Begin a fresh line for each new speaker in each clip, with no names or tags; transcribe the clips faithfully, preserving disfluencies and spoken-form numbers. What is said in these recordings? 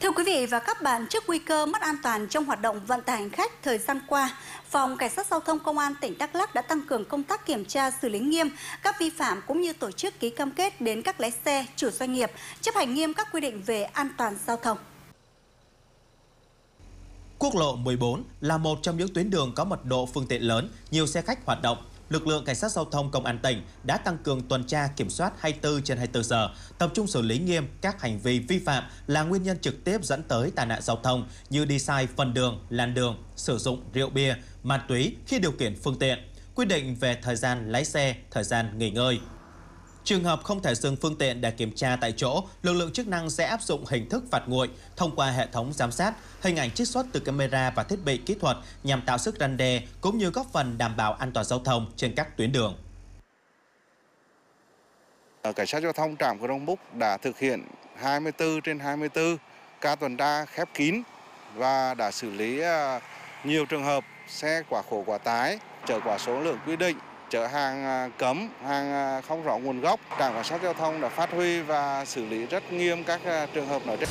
Thưa quý vị và các bạn, trước nguy cơ mất an toàn trong hoạt động vận tải hành khách thời gian qua, Phòng Cảnh sát Giao thông Công an tỉnh Đắk Lắk đã tăng cường công tác kiểm tra xử lý nghiêm các vi phạm cũng như tổ chức ký cam kết đến các lái xe, chủ doanh nghiệp chấp hành nghiêm các quy định về an toàn giao thông.
Quốc lộ mười bốn là một trong những tuyến đường có mật độ phương tiện lớn, nhiều xe khách hoạt động. Lực lượng Cảnh sát Giao thông Công an tỉnh đã tăng cường tuần tra kiểm soát hai mươi tư trên hai mươi tư giờ, tập trung xử lý nghiêm các hành vi vi phạm là nguyên nhân trực tiếp dẫn tới tai nạn giao thông như đi sai phần đường, làn đường, sử dụng rượu bia, ma túy khi điều khiển phương tiện, quy định về thời gian lái xe, thời gian nghỉ ngơi. Trường hợp không thể dừng phương tiện để kiểm tra tại chỗ, lực lượng chức năng sẽ áp dụng hình thức phạt nguội thông qua hệ thống giám sát, hình ảnh trích xuất từ camera và thiết bị kỹ thuật nhằm tạo sức răn đe cũng như góp phần đảm bảo an toàn giao thông trên các tuyến đường.
Cảnh sát giao thông trạm Crong Búc đã thực hiện hai mươi tư trên hai mươi tư ca tuần tra khép kín và đã xử lý nhiều trường hợp xe quá khổ quá tải, chở quá số lượng quy định, chở hàng cấm, hàng không rõ nguồn gốc. Trạm Cảnh sát Giao thông đã phát huy và xử lý rất nghiêm các trường hợp nói trên.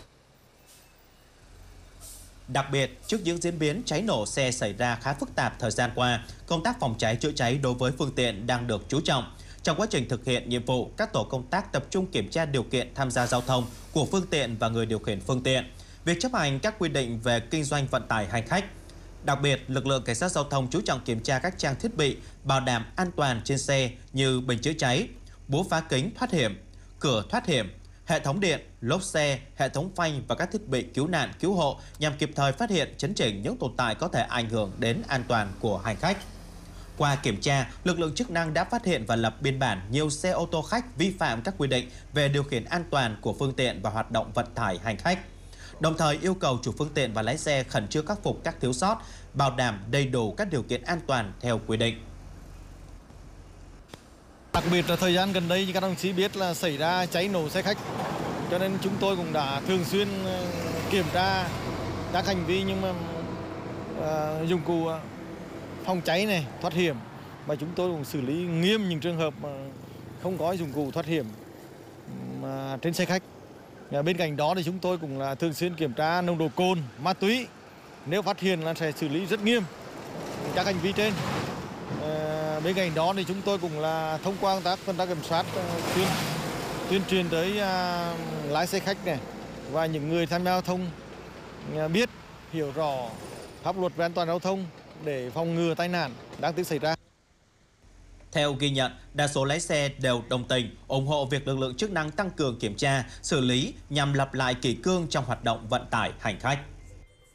Đặc biệt, trước những diễn biến cháy nổ xe xảy ra khá phức tạp thời gian qua, công tác phòng cháy chữa cháy đối với phương tiện đang được chú trọng. Trong quá trình thực hiện nhiệm vụ, các tổ công tác tập trung kiểm tra điều kiện tham gia giao thông của phương tiện và người điều khiển phương tiện, việc chấp hành các quy định về kinh doanh vận tải hành khách. Đặc biệt, lực lượng Cảnh sát Giao thông chú trọng kiểm tra các trang thiết bị bảo đảm an toàn trên xe như bình chữa cháy, búa phá kính thoát hiểm, cửa thoát hiểm, hệ thống điện, lốp xe, hệ thống phanh và các thiết bị cứu nạn, cứu hộ nhằm kịp thời phát hiện, chấn chỉnh những tồn tại có thể ảnh hưởng đến an toàn của hành khách. Qua kiểm tra, lực lượng chức năng đã phát hiện và lập biên bản nhiều xe ô tô khách vi phạm các quy định về điều khiển an toàn của phương tiện và hoạt động vận tải hành khách. Đồng thời yêu cầu chủ phương tiện và lái xe khẩn trương khắc phục các thiếu sót, bảo đảm đầy đủ các điều kiện an toàn theo quy định.
Đặc biệt là thời gian gần đây các đồng chí biết là xảy ra cháy nổ xe khách, cho nên chúng tôi cũng đã thường xuyên kiểm tra các hành vi nhưng mà uh, dụng cụ phòng cháy này, thoát hiểm, và chúng tôi cũng xử lý nghiêm những trường hợp mà không có dụng cụ thoát hiểm mà trên xe khách. Bên cạnh đó thì chúng tôi cũng là thường xuyên kiểm tra nồng độ cồn, ma túy. Nếu phát hiện là sẽ xử lý rất nghiêm các hành vi trên. À, bên cạnh đó thì chúng tôi cũng là thông qua công tác tuần tra kiểm soát tuyên tuyên truyền tới à, lái xe khách này và những người tham gia giao thông à, biết hiểu rõ pháp luật về an toàn giao thông để phòng ngừa tai nạn đáng tiếc xảy ra.
Theo ghi nhận, đa số lái xe đều đồng tình, ủng hộ việc lực lượng chức năng tăng cường kiểm tra, xử lý nhằm lập lại kỷ cương trong hoạt động vận tải hành khách.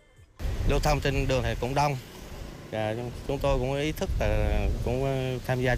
Lưu thông trên đường thì cũng đông, chúng tôi cũng ý thức là cũng tham gia